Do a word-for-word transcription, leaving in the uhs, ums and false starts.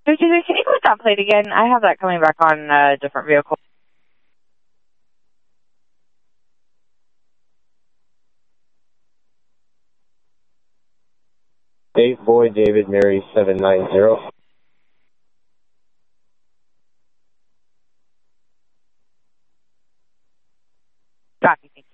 Can you put that plate again? I have that coming back on a different vehicle. Dave Boy, David, Mary, seven nine zero. Copy, thank you.